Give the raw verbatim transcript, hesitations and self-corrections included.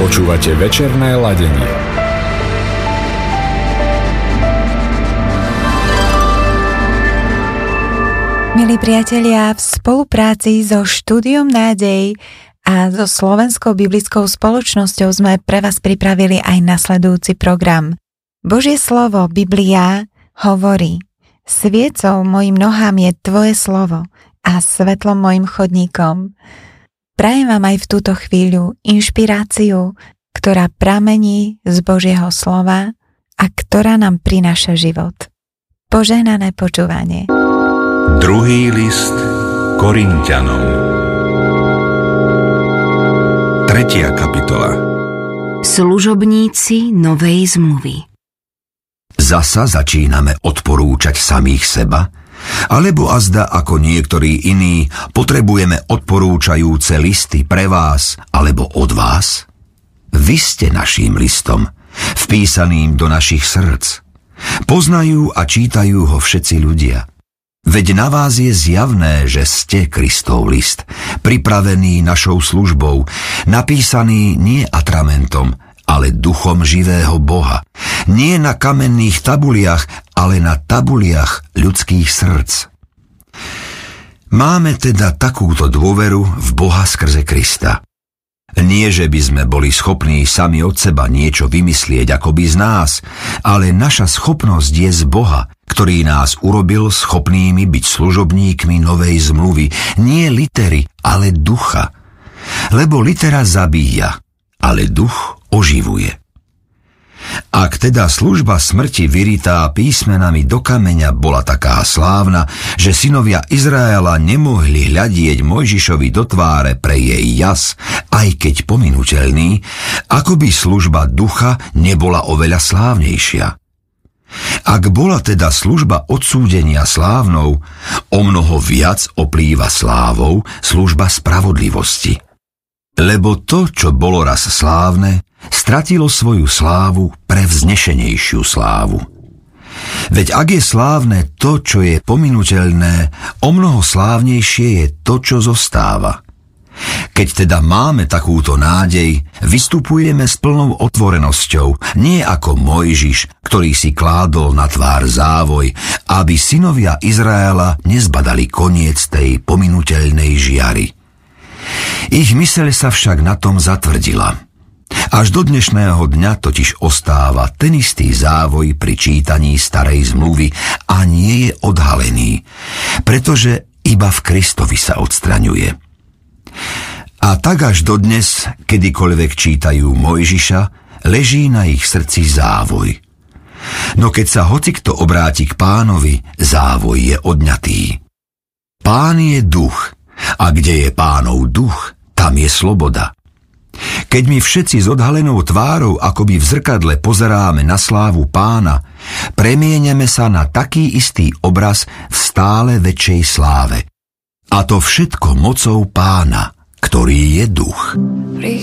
Počúvate večerné ladenie. Milí priatelia, v spolupráci so Štúdiom Nádej a so Slovenskou biblickou spoločnosťou sme pre vás pripravili aj nasledujúci program. Božie slovo, Biblia, hovorí: Sviecou mojim nohám je tvoje slovo a svetlom mojim chodníkom. Prajem vám aj v túto chvíľu inšpiráciu, ktorá pramení z Božieho slova a ktorá nám prináša život. Požehnané počúvanie. Druhý list Korinťanom. Tretia kapitola. Služobníci novej zmluvy. Zasa začíname odporúčať samých seba? Alebo azda ako niektorí iní potrebujeme odporúčajúce listy pre vás alebo od vás? Vy ste naším listom, vpísaným do našich srdc. Poznajú a čítajú ho všetci ľudia. Veď na vás je zjavné, že ste Kristov list, pripravený našou službou, napísaný nie atramentom, ale duchom živého Boha. Nie na kamenných tabuliach, ale na tabuliach ľudských srdc. Máme teda takúto dôveru v Boha skrze Krista. Nie, že by sme boli schopní sami od seba niečo vymyslieť akoby z nás, ale naša schopnosť je z Boha, ktorý nás urobil schopnými byť služobníkmi novej zmluvy. Nie litery, ale ducha. Lebo litera zabíja, ale duch oživuje. Ak teda služba smrti vyritá písmenami do kameňa bola taká slávna, že synovia Izraela nemohli hľadieť Mojžišovi do tváre pre jej jas, aj keď pominuteľný, ako by služba ducha nebola oveľa slávnejšia. Ak bola teda služba odsúdenia slávnou, omnoho viac oplýva slávou služba spravodlivosti. Lebo to, čo bolo raz slávne, stratilo svoju slávu pre vznešenejšiu slávu. Veď ak je slávne to, čo je pominuteľné, omnoho slávnejšie je to, čo zostáva. Keď teda máme takúto nádej, vystupujeme s plnou otvorenosťou, nie ako Mojžiš, ktorý si kládol na tvár závoj, aby synovia Izraela nezbadali koniec tej pominuteľnej žiary. Ich myseľ sa však na tom zatvrdila. Až do dnešného dňa totiž ostáva ten istý závoj pri čítaní starej zmluvy a nie je odhalený, pretože iba v Kristovi sa odstraňuje. A tak až dodnes, kedykoľvek čítajú Mojžiša, leží na ich srdci závoj. No keď sa hocikto obráti k Pánovi, závoj je odňatý. Pán je duch, a kde je Pánov duch, tam je sloboda. Keď my všetci s odhalenou tvárou akoby v zrkadle pozeráme na slávu Pána, premieňame sa na taký istý obraz v stále väčšej sláve. A to všetko mocou Pána, ktorý je duch.